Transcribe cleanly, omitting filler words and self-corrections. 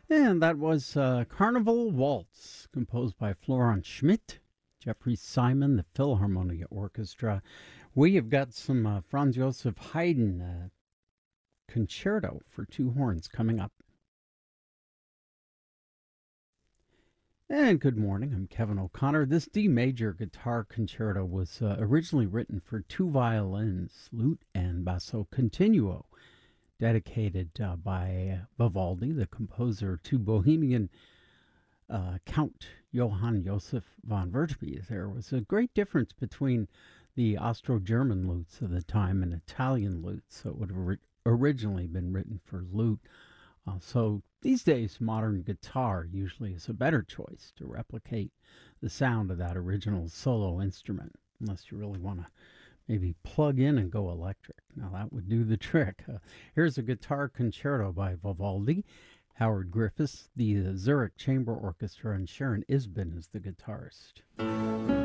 And that was Carnival Waltz, composed by Florent Schmidt, Jeffrey Simon, the Philharmonia Orchestra. We have got some Franz Joseph Haydn concerto for two horns coming up. And good morning, I'm Kevin O'Connor. This D major guitar concerto was originally written for two violins, lute and basso continuo, dedicated by Vivaldi, the composer, to Bohemian Count Johann Joseph von Wertby. There was a great difference between the Austro-German lutes of the time and Italian lutes, so it would have originally been written for lute. So these days, modern guitar usually is a better choice to replicate the sound of that original solo instrument, unless you really want to maybe plug in and go electric. Now that would do the trick. Here's a guitar concerto by Vivaldi, Howard Griffiths, the Zurich Chamber Orchestra, and Sharon Isbin is the guitarist.